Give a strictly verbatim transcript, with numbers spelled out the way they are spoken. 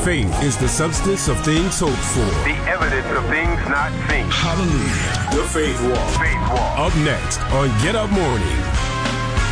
Faith is the substance of things hoped for. The evidence of things not seen. Hallelujah. The Faith Walk. Faith Walk. Up next on Get Up Mornings.